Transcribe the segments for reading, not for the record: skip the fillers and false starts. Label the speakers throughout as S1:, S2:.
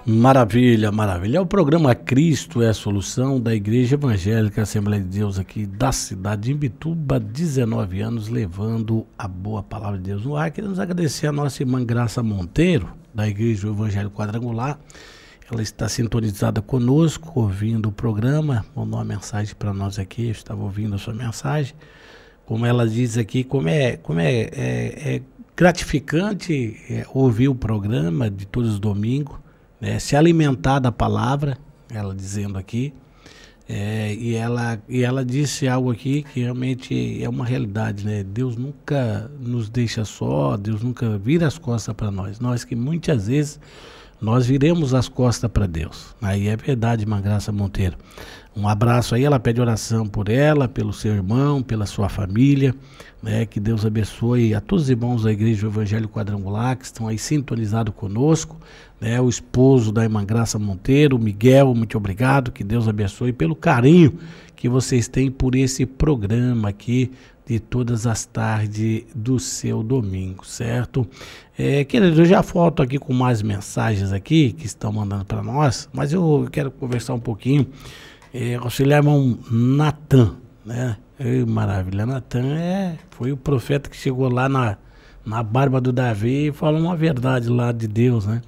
S1: Maravilha, maravilha. É o programa Cristo é a Solução da Igreja Evangélica Assembleia de Deus aqui da cidade de Imbituba, 19 anos, levando a boa palavra de Deus no ar. Queremos agradecer a nossa irmã Graça Monteiro, da Igreja do Evangelho Quadrangular. Ela está sintonizada conosco, ouvindo o programa, mandou uma mensagem para nós aqui, eu estava ouvindo a sua mensagem. Como ela diz aqui, como é gratificante ouvir o programa de todos os domingos, né, se alimentar da palavra, ela dizendo aqui, e ela disse algo aqui que realmente é uma realidade, né? Deus nunca nos deixa só, Deus nunca vira as costas para nós que muitas vezes nós viremos as costas para Deus. Aí é verdade, irmã Graça Monteiro. Um abraço aí, ela pede oração por ela, pelo seu irmão, pela sua família, né? Que Deus abençoe a todos os irmãos da Igreja do Evangelho Quadrangular que estão aí sintonizados conosco, né? O esposo da irmã Graça Monteiro, Miguel, muito obrigado, que Deus abençoe pelo carinho que vocês têm por esse programa aqui de todas as tardes do seu domingo, certo? Querido, eu já volto aqui com mais mensagens aqui que estão mandando para nós, mas eu quero conversar um pouquinho. Auxiliar irmão Natan, né? Maravilha, Natan foi o profeta que chegou lá na barba do Davi e falou uma verdade lá de Deus, né?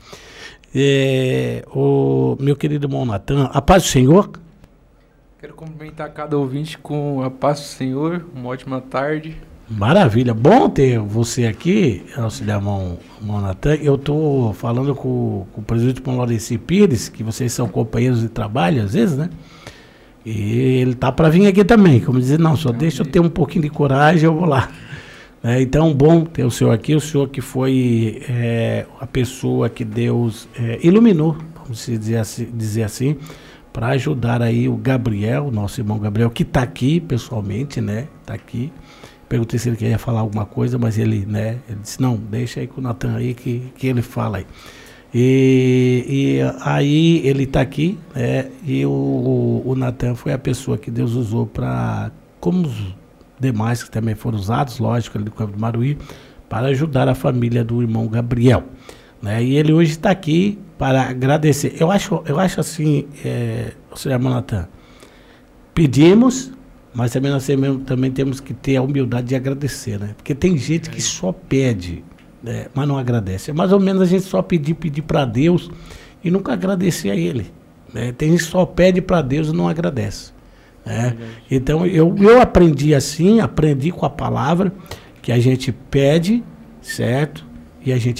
S1: O meu querido irmão Natan, a paz do Senhor.
S2: Quero cumprimentar cada ouvinte com a paz do Senhor, uma ótima tarde. Maravilha,
S1: bom ter você aqui, auxiliar irmão Natan. Eu estou falando com o presidente Laureci Pires, que vocês são companheiros de trabalho às vezes, né? E ele tá para vir aqui também, como dizer, não, só deixa eu ter um pouquinho de coragem, eu vou lá. Então, bom ter o senhor aqui, o senhor que foi a pessoa que Deus iluminou, vamos dizer assim, para ajudar aí o Gabriel, nosso irmão Gabriel, que está aqui pessoalmente, né? Está aqui. Perguntei se ele queria falar alguma coisa, mas ele disse, não, deixa aí com o Natan aí que ele fala aí. E aí ele está aqui, e o Natan foi a pessoa que Deus usou para, como os demais que também foram usados, lógico, ali do Campo do Maruí, para ajudar a família do irmão Gabriel, né? E ele hoje está aqui para agradecer. Eu acho assim, senhor irmão Natan, pedimos, mas também nós também temos que ter a humildade de agradecer, né? Porque tem gente que só pede, mas não agradece. É mais ou menos a gente só pedir para Deus e nunca agradecer a Ele, né? Tem gente que só pede para Deus e não agradece, né? Então eu aprendi assim, aprendi com a palavra que a gente pede, certo? E a gente